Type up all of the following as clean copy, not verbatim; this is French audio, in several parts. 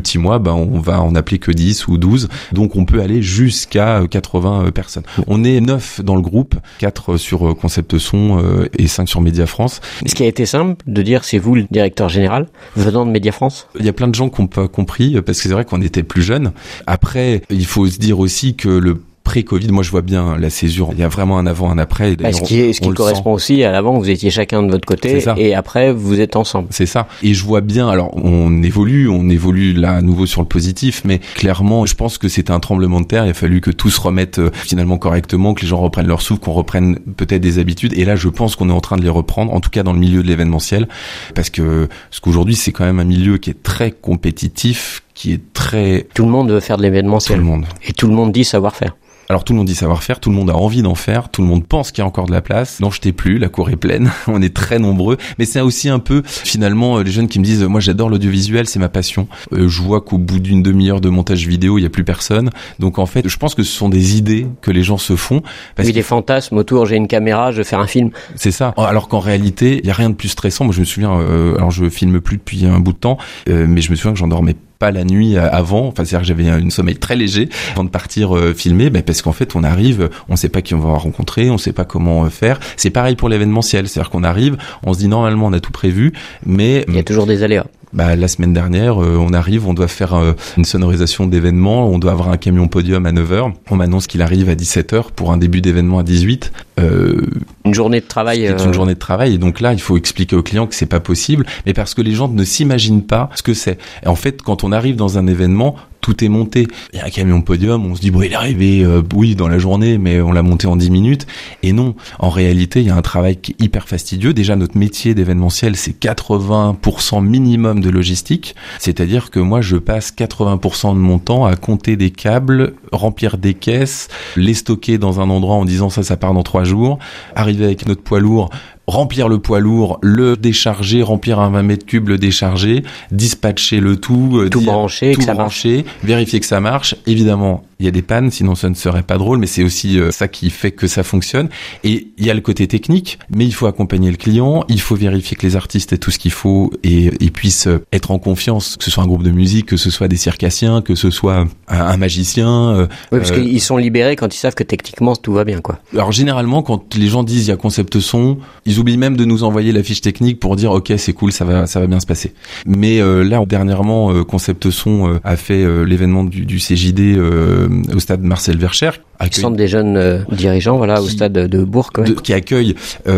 6 mois, on va en appeler que 10 ou 12. Donc on peut aller jusqu'à 80 personnes. On est 9 dans le groupe, 4 sur Concept Son et 5 sur Média France. Ce qui a été simple de dire c'est vous le directeur général venant de Média France. Il y a plein de gens qui n'ont pas compris parce que c'est vrai qu'on était plus jeunes. Après, il faut se dire aussi que le pré-Covid, moi je vois bien la césure, il y a vraiment un avant, un après. Ce qui correspond aussi à l'avant, vous étiez chacun de votre côté et après vous êtes ensemble. C'est ça. Et je vois bien, alors on évolue là à nouveau sur le positif, mais clairement je pense que c'était un tremblement de terre, il a fallu que tout se remette finalement correctement, que les gens reprennent leur souffle, qu'on reprenne peut-être des habitudes, et là je pense qu'on est en train de les reprendre, en tout cas dans le milieu de l'événementiel, parce qu'aujourd'hui c'est quand même un milieu qui est très compétitif, qui est très... Tout le monde veut faire de l'événementiel. Tout le monde. Et tout le monde dit savoir faire. Alors tout le monde dit savoir faire, tout le monde a envie d'en faire, tout le monde pense qu'il y a encore de la place. N'en jetez plus, la cour est pleine, on est très nombreux. Mais c'est aussi un peu, finalement, les jeunes qui me disent « Moi j'adore l'audiovisuel, c'est ma passion ». Je vois qu'au bout d'une demi-heure de montage vidéo, il n'y a plus personne. Donc en fait, je pense que ce sont des idées que les gens se font. Des fantasmes autour, j'ai une caméra, je vais faire un film. C'est ça. Alors qu'en réalité, il n'y a rien de plus stressant. Moi je me souviens, alors je filme plus depuis un bout de temps, mais je me souviens que j'endormais pas la nuit avant, enfin c'est-à-dire que j'avais un sommeil très léger avant de partir filmer, parce qu'en fait on arrive, on sait pas qui on va rencontrer, on sait pas comment faire. C'est pareil pour l'événementiel, c'est-à-dire qu'on arrive, on se dit normalement on a tout prévu, mais il y a toujours des aléas. La semaine dernière, on arrive, on doit faire une sonorisation d'événement, on doit avoir un camion podium à 9h, on m'annonce qu'il arrive à 17h pour un début d'événement à 18h. Une journée de travail. C'est une journée de travail, et donc là, il faut expliquer aux clients que c'est pas possible, mais parce que les gens ne s'imaginent pas ce que c'est. Et en fait, quand on arrive dans un événement, tout est monté. Il y a un camion podium, on se dit il est arrivé dans la journée, mais on l'a monté en 10 minutes. Et non, en réalité, il y a un travail qui est hyper fastidieux. Déjà, notre métier d'événementiel, c'est 80% minimum de logistique. C'est-à-dire que moi, je passe 80% de mon temps à compter des câbles, remplir des caisses, les stocker dans un endroit en disant ça part dans 3 jours, arriver avec notre poids lourd, remplir le poids lourd, le décharger, remplir un 20 mètres cubes, le décharger, dispatcher le tout brancher, que ça marche, vérifier que ça marche. Évidemment, il y a des pannes, sinon ça ne serait pas drôle, mais c'est aussi ça qui fait que ça fonctionne. Et il y a le côté technique, mais il faut accompagner le client, il faut vérifier que les artistes aient tout ce qu'il faut et puissent être en confiance, que ce soit un groupe de musique, que ce soit des circassiens, que ce soit un magicien. Oui, parce qu'ils sont libérés quand ils savent que techniquement tout va bien, quoi. Alors généralement, quand les gens disent il y a Concept Son, ils oublient même de nous envoyer la fiche technique pour dire ok c'est cool, ça va bien se passer. Mais là dernièrement, Concept Son a fait l'événement du CJD au stade Marcel Vercher. Centre des jeunes dirigeants, au stade de Bourg. Qui accueille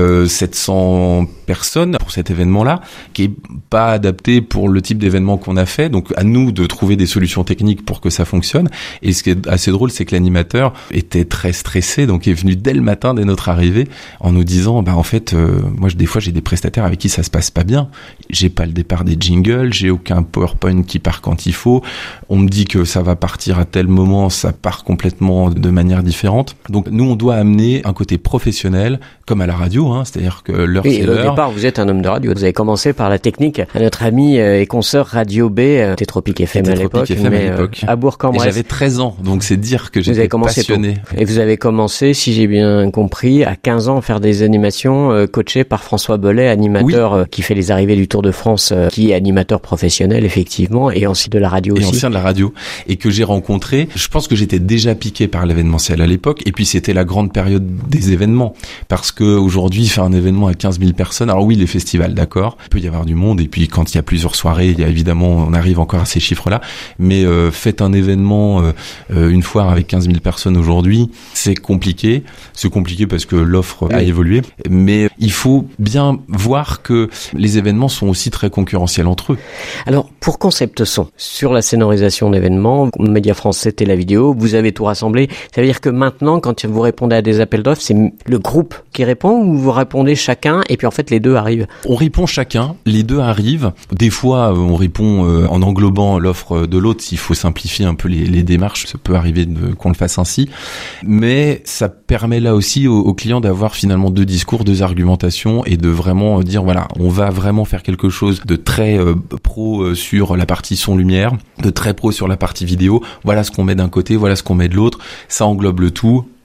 700 personnes pour cet événement-là, qui est pas adapté pour le type d'événement qu'on a fait. Donc à nous de trouver des solutions techniques pour que ça fonctionne. Et ce qui est assez drôle, c'est que l'animateur était très stressé, donc est venu dès le matin, dès notre arrivée, en nous disant en fait, moi des fois j'ai des prestataires avec qui ça se passe pas bien. J'ai pas le départ des jingles, j'ai aucun PowerPoint qui part quand il faut. On me dit que ça va partir à tel moment, ça part complètement de manière différente. Donc nous on doit amener un côté professionnel comme à la radio, c'est-à-dire que l'heure c'est l'heure. Au départ vous êtes un homme de radio, vous avez commencé par la technique à notre ami et consoeur Radio B, Tétropique FM à l'époque, à Bourg-en-Bresse. J'avais 13 ans, donc c'est dire que j'étais passionné. Et vous avez commencé, si j'ai bien compris, à 15 ans à faire des animations coachées par François Bellet, animateur qui fait les arrivées du Tour de France, qui est animateur professionnel effectivement, et ensuite de la radio aussi. Et ancien de la radio, et que j'ai rencontré. Je pense que j'étais déjà piqué par l'événementiel à l'époque, et puis c'était la grande période des événements, parce que aujourd'hui faire un événement à 15 000 personnes, alors oui les festivals d'accord, il peut y avoir du monde, et puis quand il y a plusieurs soirées, il y a évidemment, on arrive encore à ces chiffres-là, mais faites un événement, une foire avec 15 000 personnes aujourd'hui, c'est compliqué parce que l'offre a évolué, mais il faut bien voir que les événements sont aussi très concurrentiels entre eux. Alors pour Concept Son, sur la sonorisation d'événements, Média France c'était la vidéo, vous avez tout rassemblé, ça veut dire que maintenant quand vous répondez à des appels d'offres, c'est le groupe qui répond ou vous répondez chacun et puis en fait les deux arrivent? On répond chacun, les deux arrivent, des fois on répond en englobant l'offre de l'autre, s'il faut simplifier un peu les démarches, ça peut arriver qu'on le fasse ainsi, mais ça permet là aussi aux clients d'avoir finalement deux discours, deux argumentations et de vraiment dire voilà, on va vraiment faire quelque chose de très pro sur la partie son-lumière, de très pro sur la partie vidéo, voilà ce qu'on met d'un côté, voilà ce qu'on met de l'autre, ça englobe le tout.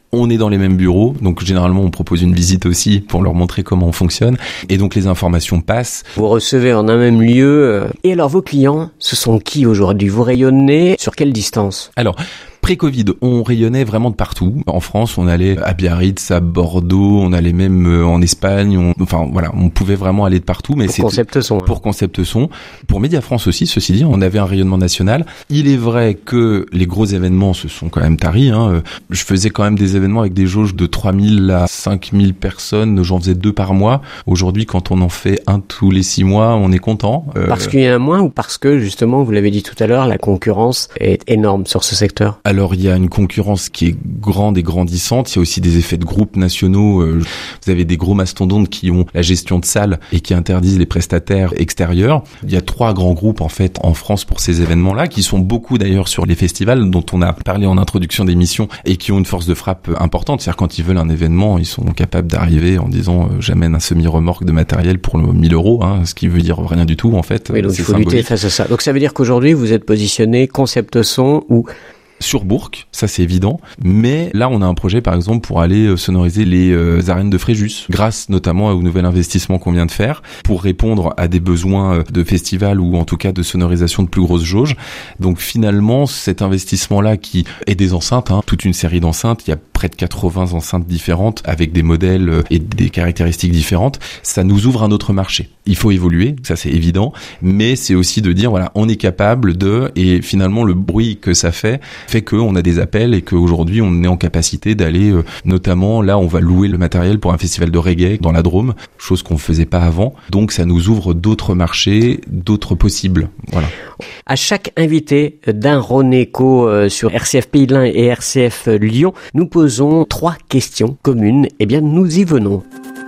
On est dans les mêmes bureaux, donc généralement on propose une visite aussi pour leur montrer comment on fonctionne. Et donc les informations passent. Vous recevez en un même lieu. Et alors vos clients, ce sont qui aujourd'hui? Vous rayonnez sur quelle distance? Alors, pré-Covid, on rayonnait vraiment de partout. En France, on allait à Biarritz, à Bordeaux, on allait même en Espagne. On pouvait vraiment aller de partout. Mais pour Concept Son. Pour Concept Son. Pour Média France aussi, ceci dit, on avait un rayonnement national. Il est vrai que les gros événements se sont quand même taris. Je faisais quand même des événements avec des jauges de 3000 à 5000 personnes. J'en faisais 2 par mois. Aujourd'hui, quand on en fait 1 tous les 6 mois, on est content. Parce qu'il y en a moins ou parce que, justement, vous l'avez dit tout à l'heure, la concurrence est énorme sur ce secteur? Alors, il y a une concurrence qui est grande et grandissante. Il y a aussi des effets de groupe nationaux. Vous avez des gros mastodontes qui ont la gestion de salles et qui interdisent les prestataires extérieurs. Il y a 3 grands groupes, en fait, en France pour ces événements-là, qui sont beaucoup d'ailleurs sur les festivals dont on a parlé en introduction d'émission et qui ont une force de frappe importante. C'est-à-dire, quand ils veulent un événement, ils sont capables d'arriver en disant j'amène un semi-remorque de matériel pour 1000 €, ce qui veut dire rien du tout, en fait. Oui, donc il faut lutter face à ça. Donc ça veut dire qu'aujourd'hui, vous êtes positionné Concept Son ou sur Bourg, ça c'est évident, mais là on a un projet par exemple pour aller sonoriser les arènes de Fréjus, grâce notamment au nouvel investissement qu'on vient de faire, pour répondre à des besoins de festivals ou en tout cas de sonorisation de plus grosses jauges. Donc finalement cet investissement-là qui est des enceintes, toute une série d'enceintes, il y a près de 80 enceintes différentes avec des modèles et des caractéristiques différentes, ça nous ouvre un autre marché. Il faut évoluer, ça c'est évident, mais c'est aussi de dire voilà, on est capable de, et finalement le bruit que ça fait qu'on a des appels et qu'aujourd'hui on est en capacité d'aller, notamment là on va louer le matériel pour un festival de reggae dans la Drôme, chose qu'on ne faisait pas avant, donc ça nous ouvre d'autres marchés, d'autres possibles. Voilà. À chaque invité d'un Roneco sur RCF Pays de l'Ain et RCF Lyon, nous posons 3 questions communes. Eh bien, nous y venons.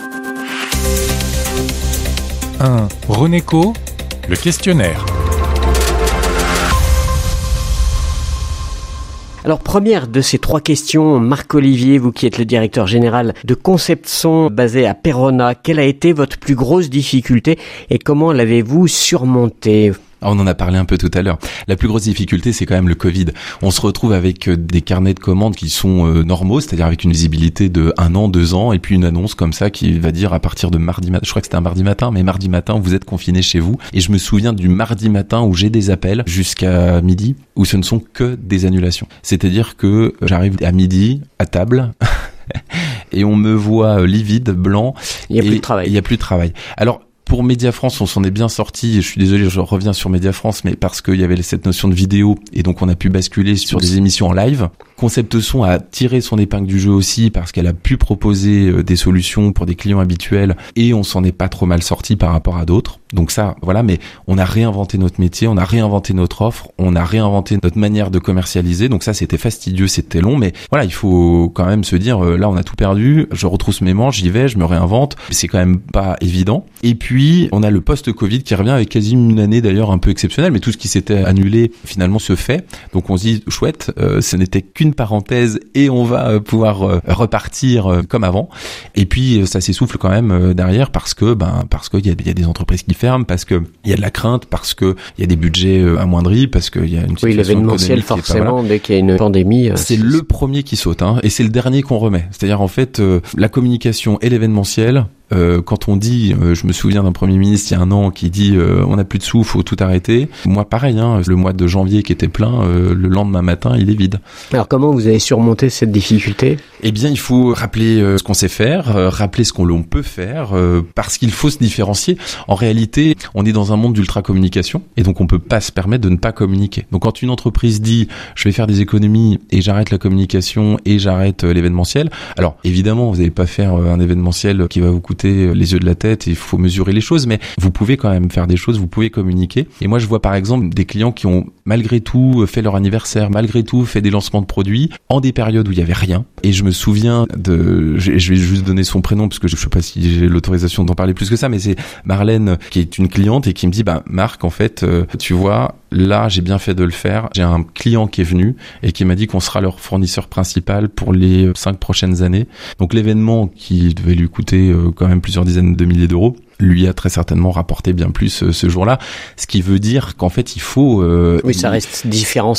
1. Roneco, le questionnaire. Alors, première de ces 3 questions, Marc-Olivier, vous qui êtes le directeur général de Concept Son basé à Péronne, quelle a été votre plus grosse difficulté et comment l'avez-vous surmontée ? On en a parlé un peu tout à l'heure. La plus grosse difficulté, c'est quand même le Covid. On se retrouve avec des carnets de commandes qui sont normaux, c'est-à-dire avec une visibilité de 1 an, 2 ans, et puis une annonce comme ça qui va dire à partir de mardi matin, je crois que c'était un mardi matin, mais mardi matin, vous êtes confinés chez vous. Et je me souviens du mardi matin où j'ai des appels jusqu'à midi, où ce ne sont que des annulations. C'est-à-dire que j'arrive à midi, à table... et on me voit livide, blanc. Il n'y a plus de travail. Il n'y a plus de travail. Alors, pour Média France, on s'en est bien sorti. Je suis désolé, je reviens sur Média France, mais parce qu'il y avait cette notion de vidéo et donc on a pu basculer sur des émissions en live. Concept Son a tiré son épingle du jeu aussi parce qu'elle a pu proposer des solutions pour des clients habituels et on s'en est pas trop mal sorti par rapport à d'autres. Donc ça, voilà, mais on a réinventé notre métier, on a réinventé notre offre, on a réinventé notre manière de commercialiser. Donc ça, c'était fastidieux, c'était long, mais voilà, il faut quand même se dire, là, on a tout perdu, je retrousse mes manches, j'y vais, je me réinvente. C'est quand même pas évident. Et puis, on a le post-Covid qui revient avec quasi une année d'ailleurs un peu exceptionnelle, mais tout ce qui s'était annulé finalement se fait. Donc on se dit, chouette, ce n'était qu'une parenthèse et on va pouvoir repartir comme avant. Et puis, ça s'essouffle quand même derrière parce qu'il y a des entreprises qui ferment, parce que il y a de la crainte, parce que il y a des budgets amoindris, parce qu'il y a une situation l'événementiel forcément dès qu'il y a une pandémie. C'est le premier qui saute, et c'est le dernier qu'on remet. C'est-à-dire en fait la communication et l'événementiel. Quand on dit, je me souviens d'un Premier ministre il y a 1 an qui dit on n'a plus de sous, faut tout arrêter. Moi pareil, le mois de janvier qui était plein, le lendemain matin il est vide. Alors comment vous avez surmonté cette difficulté ? Eh bien il faut rappeler ce qu'on sait faire, rappeler ce qu'on l'on peut faire, parce qu'il faut se différencier. En réalité, on est dans un monde d'ultra communication et donc on peut pas se permettre de ne pas communiquer. Donc quand une entreprise dit je vais faire des économies et j'arrête la communication et j'arrête l'événementiel, alors évidemment vous n'allez pas faire un événementiel qui va vous coûter les yeux de la tête, il faut mesurer les choses, mais vous pouvez quand même faire des choses, vous pouvez communiquer. Et moi je vois par exemple des clients qui ont malgré tout fait leur anniversaire, malgré tout fait des lancements de produits en des périodes où il y avait rien. Et je me souviens je vais juste donner son prénom parce que je sais pas si j'ai l'autorisation d'en parler plus que ça, mais c'est Marlène qui est une cliente et qui me dit Marc, en fait tu vois, là j'ai bien fait de le faire, j'ai un client qui est venu et qui m'a dit qu'on sera leur fournisseur principal pour les 5 prochaines années. Donc l'événement qui devait lui coûter quand même plusieurs dizaines de milliers d'euros lui a très certainement rapporté bien plus ce jour-là, ce qui veut dire qu'en fait il faut... oui, ça reste différenciant.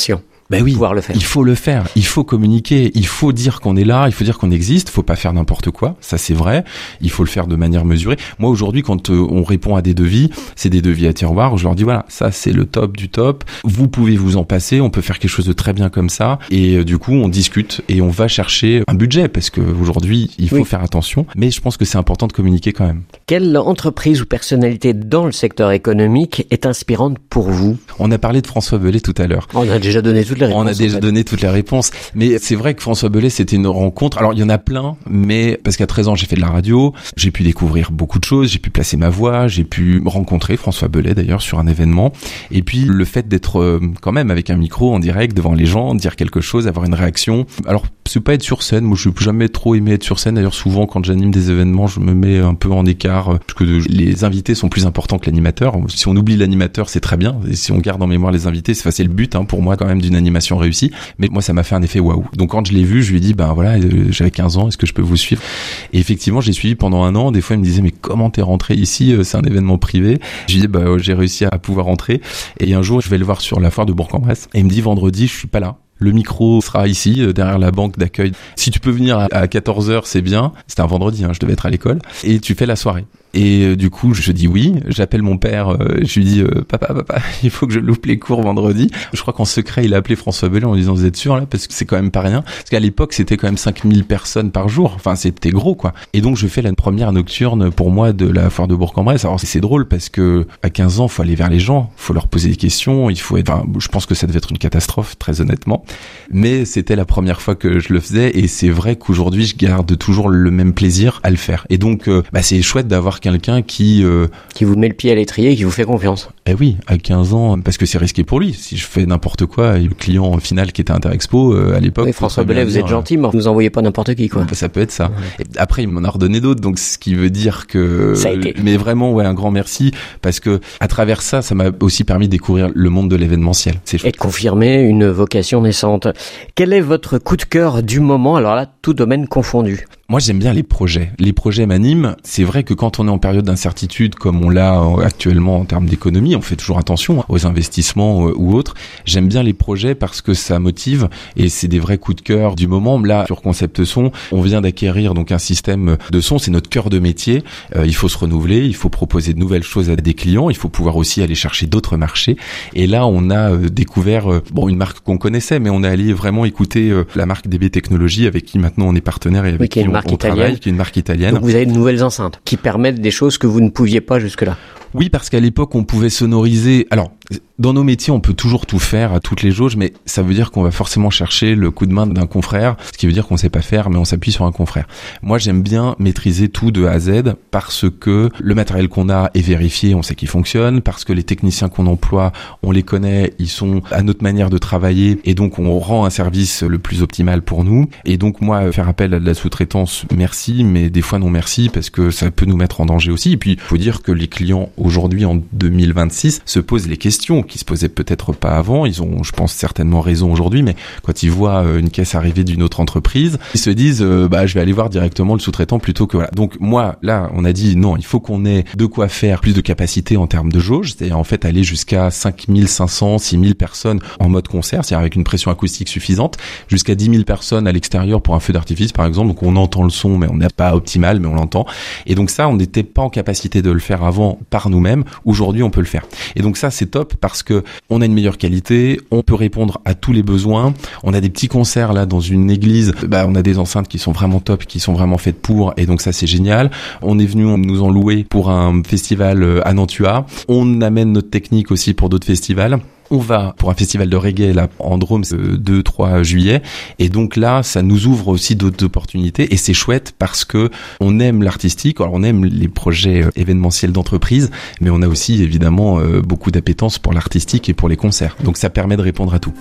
oui, pouvoir le faire. Il faut le faire, il faut communiquer, il faut dire qu'on est là, il faut dire qu'on existe, faut pas faire n'importe quoi, ça c'est vrai, il faut le faire de manière mesurée. Moi aujourd'hui quand on répond à des devis, c'est des devis à tiroir, je leur dis voilà, ça c'est le top du top, vous pouvez vous en passer, on peut faire quelque chose de très bien comme ça, et du coup on discute et on va chercher un budget, parce que aujourd'hui il faut faire attention, mais je pense que c'est important de communiquer quand même. Quelle entreprise ou personnalité dans le secteur économique est inspirante pour vous? On a parlé de François Bellet tout à l'heure. On a déjà donné toutes les réponses. On a déjà donné toutes les réponses, mais c'est vrai que François Bellet c'était une rencontre, alors il y en a plein, mais parce qu'à 13 ans j'ai fait de la radio, j'ai pu découvrir beaucoup de choses, j'ai pu placer ma voix, j'ai pu rencontrer François Bellet d'ailleurs sur un événement, et puis le fait d'être quand même avec un micro en direct devant les gens, dire quelque chose, avoir une réaction. Alors c'est pas être sur scène, moi je n'ai jamais trop aimé être sur scène, d'ailleurs souvent quand j'anime des événements je me mets un peu en écart, parce que les invités sont plus importants que l'animateur. Si on oublie l'animateur c'est très bien, et si on garde en mémoire les invités, c'est le but pour moi quand même d'une animation réussie, mais moi ça m'a fait un effet waouh. Donc quand je l'ai vu, je lui ai dit voilà, j'avais 15 ans, est-ce que je peux vous suivre? Et effectivement j'ai suivi pendant un an, des fois il me disait mais comment t'es rentré ici, c'est un événement privé. Je lui ai dit j'ai réussi à pouvoir rentrer, et un jour je vais le voir sur la foire de Bourg-en-Bresse, et il me dit vendredi je suis pas là. Le micro sera ici, derrière la banque d'accueil. Si tu peux venir à 14h, c'est bien. C'était un vendredi, je devais être à l'école. Et tu fais la soirée. Et du coup, je dis oui. J'appelle mon père. Je lui dis papa, il faut que je loupe les cours vendredi. Je crois qu'en secret, il a appelé François Bellet en lui disant vous êtes sûr là, parce que c'est quand même pas rien. Parce qu'à l'époque, c'était quand même 5000 personnes par jour. Enfin, c'était gros quoi. Et donc, je fais la première nocturne pour moi de la foire de Bourg-en-Bresse. Alors c'est drôle parce que à 15 ans, faut aller vers les gens, faut leur poser des questions. Il faut être. Je pense que ça devait être une catastrophe, très honnêtement. Mais c'était la première fois que je le faisais, et c'est vrai qu'aujourd'hui, je garde toujours le même plaisir à le faire. Et donc, c'est chouette d'avoir quelqu'un qui vous met le pied à l'étrier et qui vous fait confiance. Eh oui, à 15 ans, parce que c'est risqué pour lui. Si je fais n'importe quoi, le client final qui était Interexpo à l'époque. Oui, François Bellet, vous êtes gentil, mais vous envoyez pas n'importe qui, quoi. Ça peut être ça. Ouais. Et après, il m'en a redonné d'autres, donc ce qui veut dire que. Ça a été. Mais vraiment, un grand merci, parce que à travers ça, ça m'a aussi permis de découvrir le monde de l'événementiel. C'est chouette. Et de confirmer une vocation naissante. Quel est votre coup de cœur du moment? Alors là, tout domaine confondu. Moi, j'aime bien les projets. Les projets m'animent. C'est vrai que quand on est en période d'incertitude, comme on l'a actuellement en termes d'économie, on fait toujours attention aux investissements ou autres. J'aime bien les projets parce que ça motive, et c'est des vrais coups de cœur du moment. Là, sur Concept Son, on vient d'acquérir donc un système de son. C'est notre cœur de métier. Il faut se renouveler, il faut proposer de nouvelles choses à des clients, il faut pouvoir aussi aller chercher d'autres marchés. Et là, on a découvert une marque qu'on connaissait, mais on est allé vraiment écouter la marque DB Technologies, avec qui maintenant on est partenaire et avec qui on travaille, qui est une marque italienne. Donc vous avez de nouvelles enceintes qui permettent des choses que vous ne pouviez pas jusque-là. Oui, parce qu'à l'époque, on pouvait sonoriser. Alors, dans nos métiers, on peut toujours tout faire à toutes les jauges, mais ça veut dire qu'on va forcément chercher le coup de main d'un confrère, ce qui veut dire qu'on sait pas faire, mais on s'appuie sur un confrère. Moi, j'aime bien maîtriser tout de A à Z, parce que le matériel qu'on a est vérifié, on sait qu'il fonctionne, parce que les techniciens qu'on emploie, on les connaît, ils sont à notre manière de travailler, et donc on rend un service le plus optimal pour nous. Et donc moi, faire appel à de la sous-traitance, merci, mais des fois non merci, parce que ça peut nous mettre en danger aussi. Et puis, il faut dire que les clients aujourd'hui, en 2026, se posent les questions qui se posaient peut-être pas avant. Ils ont, je pense, certainement raison aujourd'hui, mais quand ils voient une caisse arriver d'une autre entreprise, ils se disent je vais aller voir directement le sous-traitant plutôt que voilà. Donc moi, là, on a dit non, il faut qu'on ait de quoi faire plus de capacité en termes de jauge, c'est-à-dire en fait aller jusqu'à 5500, 6000 personnes en mode concert, c'est-à-dire avec une pression acoustique suffisante, jusqu'à 10 000 personnes à l'extérieur pour un feu d'artifice par exemple. Donc on entend le son, mais on n'est pas optimal, mais on l'entend. Et donc ça, on n'était pas en capacité de le faire avant par nous-mêmes. Aujourd'hui, on peut le faire. Et donc ça, c'est top parce que on a une meilleure qualité, on peut répondre à tous les besoins. On a des petits concerts là dans une église, on a des enceintes qui sont vraiment top, qui sont vraiment faites pour, et donc ça c'est génial. On est venu nous en louer pour un festival à Nantua. On amène notre technique aussi pour d'autres festivals. On va pour un festival de reggae là en Drôme, 2-3 juillet, et donc là ça nous ouvre aussi d'autres opportunités, et c'est chouette parce que on aime l'artistique, alors on aime les projets événementiels d'entreprise, mais on a aussi évidemment beaucoup d'appétence pour l'artistique et pour les concerts, donc ça permet de répondre à tout.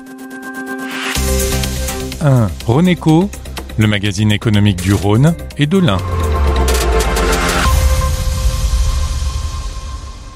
1. Rhoneco, le magazine économique du Rhône et de l'Ain.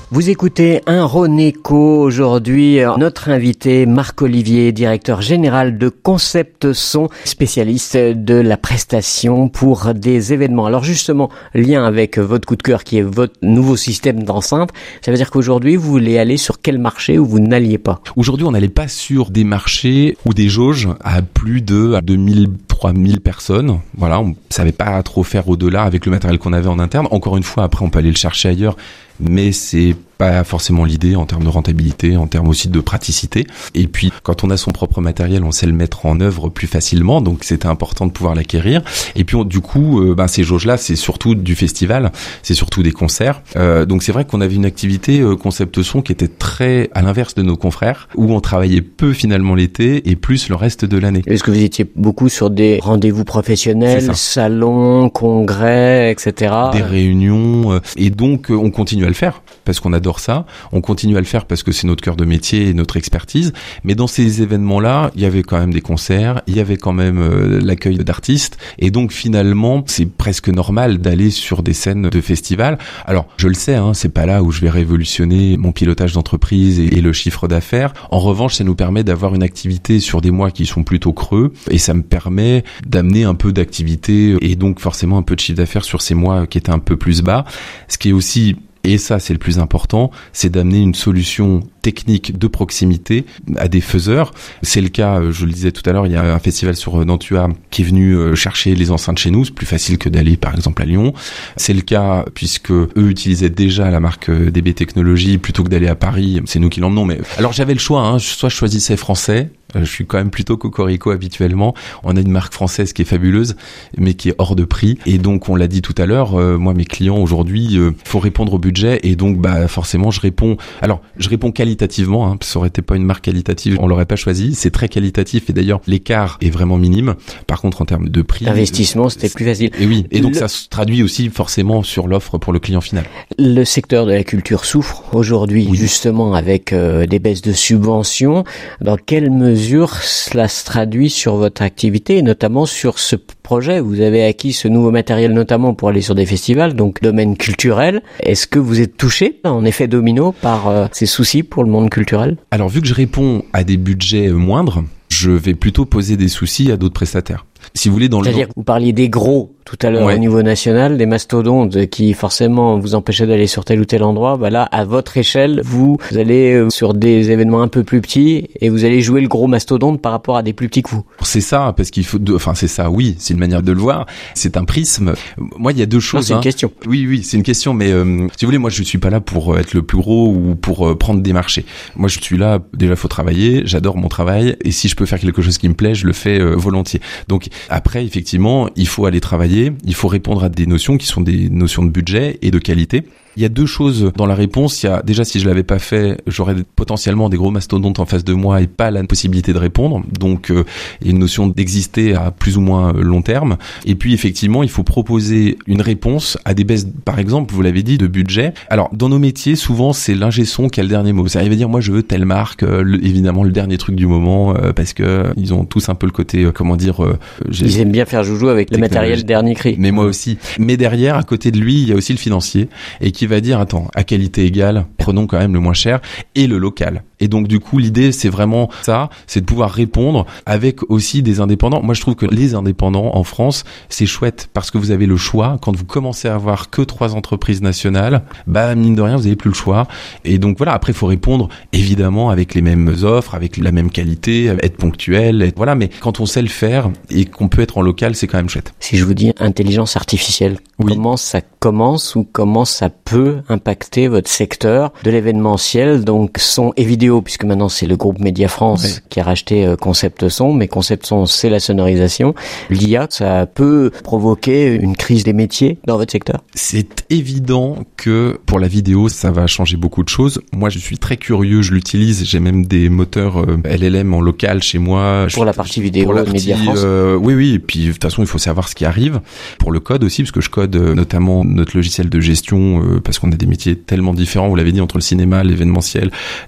Vous écoutez un Ronéco. Aujourd'hui, notre invité Marc Olivier, directeur général de Concept Son, spécialiste de la prestation pour des événements. Alors justement, lien avec votre coup de cœur qui est votre nouveau système d'enceinte, ça veut dire qu'aujourd'hui, vous voulez aller sur quel marché où vous n'alliez pas? Aujourd'hui, on n'allait pas sur des marchés ou des jauges à plus de 2000, 3000 personnes. Voilà, on savait pas trop faire au-delà avec le matériel qu'on avait en interne. Encore une fois, après, on peut aller le chercher ailleurs, mais c'est pas forcément l'idée en termes de rentabilité, en termes aussi de praticité. Et puis, quand on a son propre matériel, on sait le mettre en œuvre plus facilement, donc c'était important de pouvoir l'acquérir. Et puis, du coup, ces jauges-là, c'est surtout du festival, c'est surtout des concerts. Donc c'est vrai qu'on avait une activité Concept Son qui était très à l'inverse de nos confrères, où on travaillait peu finalement l'été et plus le reste de l'année. Est-ce que vous étiez beaucoup sur des rendez-vous professionnels, salons, congrès, etc. Des réunions, et donc on continue à le faire parce qu'on adore ça, on continue à le faire parce que c'est notre cœur de métier et notre expertise, mais dans ces événements-là, il y avait quand même des concerts, il y avait quand même l'accueil d'artistes, et donc finalement, c'est presque normal d'aller sur des scènes de festival. Alors, je le sais, c'est pas là où je vais révolutionner mon pilotage d'entreprise et le chiffre d'affaires. En revanche, ça nous permet d'avoir une activité sur des mois qui sont plutôt creux, et ça me permet d'amener un peu d'activité et donc forcément un peu de chiffre d'affaires sur ces mois qui étaient un peu plus bas. Ce qui est aussi, et ça c'est le plus important, c'est d'amener une solution technique de proximité à des faiseurs. C'est le cas, je le disais tout à l'heure, il y a un festival sur Nantua qui est venu chercher les enceintes chez nous, c'est plus facile que d'aller par exemple à Lyon. C'est le cas puisque eux utilisaient déjà la marque DB Technologies plutôt que d'aller à Paris, c'est nous qui l'emmenons. Mais alors j'avais le choix, soit je choisissais français, je suis quand même plutôt cocorico habituellement. On a une marque française qui est fabuleuse, mais qui est hors de prix. Et donc, on l'a dit tout à l'heure, moi, mes clients aujourd'hui, faut répondre au budget. Et donc, forcément, je réponds qualitativement. Ça aurait été pas une marque qualitative, on l'aurait pas choisi. C'est très qualitatif. Et d'ailleurs, l'écart est vraiment minime. Par contre, en termes de prix, investissement, c'était plus facile. Et oui. Et donc, ça se traduit aussi forcément sur l'offre pour le client final. Le secteur de la culture souffre aujourd'hui, justement, avec des baisses de subventions. Dans quelle mesure cela se traduit sur votre activité et notamment sur ce projet? Vous avez acquis ce nouveau matériel notamment pour aller sur des festivals, donc domaine culturel. Est-ce que vous êtes touché en effet domino par ces soucis pour le monde culturel? Alors vu que je réponds à des budgets moindres, je vais plutôt poser des soucis à d'autres prestataires. Si vous voulez, c'est-à-dire que vous parliez des gros tout à l'heure au niveau national, des mastodontes qui forcément vous empêchaient d'aller sur tel ou tel endroit. Là, à votre échelle, vous allez sur des événements un peu plus petits et vous allez jouer le gros mastodonte par rapport à des plus petits que vous. C'est ça, parce qu'il faut, c'est ça, oui, c'est une manière de le voir. C'est un prisme. Moi, il y a deux choses. C'est une question. Oui, c'est une question, mais si vous voulez, moi, je suis pas là pour être le plus gros ou pour prendre des marchés. Moi, je suis là, déjà, faut travailler. J'adore mon travail et si je peux faire quelque chose qui me plaît, je le fais volontiers. Donc après, effectivement, il faut aller travailler, il faut répondre à des notions qui sont des notions de budget et de qualité. Il y a deux choses dans la réponse. Il y a déjà, si je l'avais pas fait, j'aurais potentiellement des gros mastodontes en face de moi et pas la possibilité de répondre. Donc, il y a une notion d'exister à plus ou moins long terme. Et puis, effectivement, il faut proposer une réponse à des baisses, par exemple, vous l'avez dit, de budget. Alors, dans nos métiers, souvent, c'est l'ingé son qui a le dernier mot. Ça arrive à dire, moi, je veux telle marque, évidemment, le dernier truc du moment, parce que ils ont tous un peu le côté, ils aiment bien faire joujou avec le matériel dernier cri. Mais moi aussi. Mais derrière, à côté de lui, il y a aussi le financier et qui va dire, attends, à qualité égale, prenons quand même le moins cher et le local. Et donc, du coup, l'idée, c'est vraiment ça, c'est de pouvoir répondre avec aussi des indépendants. Moi, je trouve que les indépendants en France, c'est chouette parce que vous avez le choix. Quand vous commencez à avoir que 3 entreprises nationales, mine de rien, vous n'avez plus le choix. Et donc, voilà, après, il faut répondre, évidemment, avec les mêmes offres, avec la même qualité, être ponctuel, voilà. Mais quand on sait le faire et qu'on peut être en local, c'est quand même chouette. Si je vous dis intelligence artificielle, comment ça commence ou comment ça peut impacter votre secteur de l'événementiel, donc son et vidéo, puisque maintenant c'est le groupe Média France qui a racheté Concept Son, mais Concept Son c'est la sonorisation. L'IA, ça peut provoquer une crise des métiers dans votre secteur? C'est évident que pour la vidéo, ça va changer beaucoup de choses. Moi, je suis très curieux, je l'utilise, j'ai même des moteurs LLM en local chez moi. Pour la partie vidéo de Média France. Oui, et puis de toute façon, il faut savoir ce qui arrive. Pour le code aussi, parce que je code notamment notre logiciel de gestion, parce qu'on a des métiers tellement différents, vous l'avez dit, entre le cinéma, l'événementiel, la gestion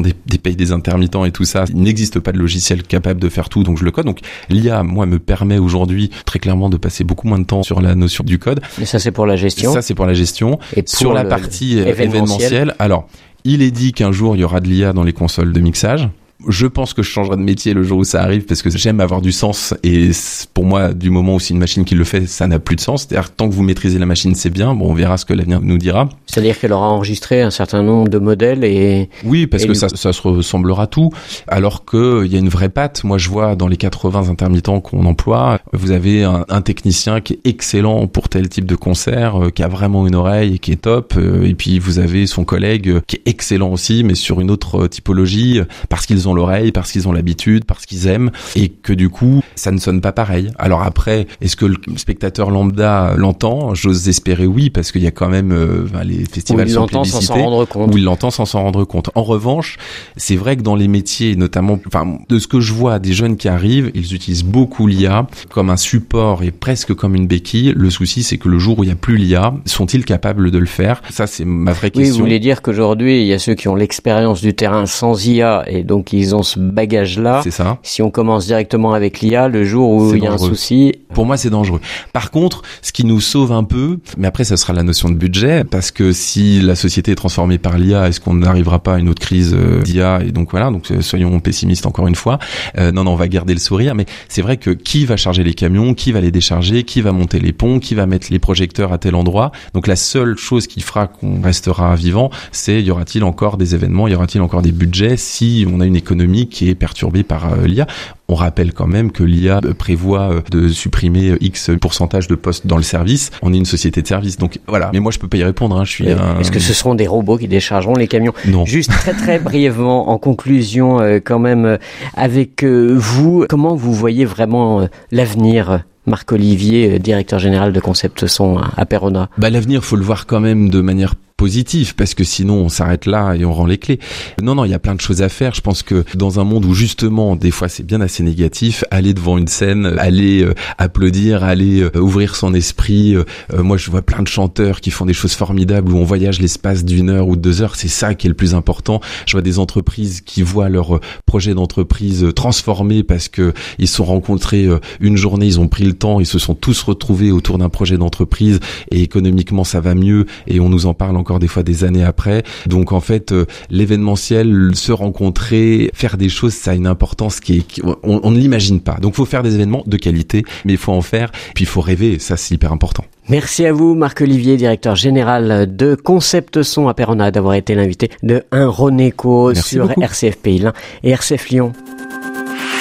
des payes des intermittents et tout ça, il n'existe pas de logiciel capable de faire tout, donc je le code. Donc l'IA, moi, me permet aujourd'hui très clairement de passer beaucoup moins de temps sur la notion du code. Et ça, c'est pour la gestion. Ça, c'est pour la gestion. Et sur la partie événementielle, alors, il est dit qu'un jour, il y aura de l'IA dans les consoles de mixage. Je pense que je changerai de métier le jour où ça arrive parce que j'aime avoir du sens et pour moi, du moment où c'est une machine qui le fait, ça n'a plus de sens. C'est-à-dire tant que vous maîtrisez la machine, c'est bien. Bon, on verra ce que l'avenir nous dira. C'est-à-dire qu'elle aura enregistré un certain nombre de modèles et... Oui, parce que ça se ressemblera tout. Alors que il y a une vraie patte. Moi, je vois dans les 80 intermittents qu'on emploie, vous avez un technicien qui est excellent pour tel type de concert, qui a vraiment une oreille et qui est top. Et puis, vous avez son collègue qui est excellent aussi, mais sur une autre typologie parce qu'ils ont l'oreille, parce qu'ils ont l'habitude, parce qu'ils aiment, et que du coup, ça ne sonne pas pareil. Alors après, est-ce que le spectateur lambda l'entend ? J'ose espérer oui, parce qu'il y a quand même les festivals sont plébiscités, où il l'entend sans s'en rendre compte. En revanche, c'est vrai que dans les métiers, notamment, de ce que je vois des jeunes qui arrivent, ils utilisent beaucoup l'IA comme un support et presque comme une béquille. Le souci, c'est que le jour où il n'y a plus l'IA, sont-ils capables de le faire ? Ça, c'est ma vraie question. Oui, vous voulez dire qu'aujourd'hui, il y a ceux qui ont l'expérience du terrain sans IA, et donc ils ont ce bagage-là. C'est ça. Si on commence directement avec l'IA, le jour où il y a un souci... Pour moi, c'est dangereux. Par contre, ce qui nous sauve un peu, mais après, ça sera la notion de budget, parce que si la société est transformée par l'IA, est-ce qu'on n'arrivera pas à une autre crise d'IA ? Et donc voilà, donc soyons pessimistes encore une fois. Non, on va garder le sourire, mais c'est vrai que qui va charger les camions, qui va les décharger, qui va monter les ponts, qui va mettre les projecteurs à tel endroit ? Donc la seule chose qui fera qu'on restera vivant, c'est y aura-t-il encore des événements, y aura-t-il encore des budgets si on a une économie qui est perturbée par l'IA. On rappelle quand même que l'IA prévoit de supprimer X pourcentage de postes dans le service. On est une société de service, donc voilà. Mais moi, je peux pas y répondre. Est-ce que ce seront des robots qui déchargeront les camions ? Non. Juste très brièvement, en conclusion, quand même, avec vous, comment vous voyez vraiment l'avenir ? Marc-Olivier, directeur général de Concept Son à Perona. L'avenir, faut le voir quand même de manière positif, parce que sinon on s'arrête là et on rend les clés. Non, il y a plein de choses à faire. Je pense que dans un monde où justement des fois c'est bien assez négatif, aller devant une scène, aller applaudir, aller ouvrir son esprit. Moi je vois plein de chanteurs qui font des choses formidables où on voyage l'espace d'1 heure ou 2 heures. C'est ça qui est le plus important. Je vois des entreprises qui voient leur projet d'entreprise transformé parce que ils se sont rencontrés une journée, ils ont pris le temps, ils se sont tous retrouvés autour d'un projet d'entreprise et économiquement ça va mieux et on nous en parle encore des fois des années après. Donc en fait, l'événementiel, se rencontrer, faire des choses, ça a une importance on ne l'imagine pas. Donc faut faire des événements de qualité, mais il faut en faire. Puis il faut rêver, ça c'est hyper important. Merci à vous Marc-Olivier, directeur général de Concept Son à Perona, d'avoir été l'invité de Un Roneco sur beaucoup. RCF Pays l'Ain et RCF Lyon.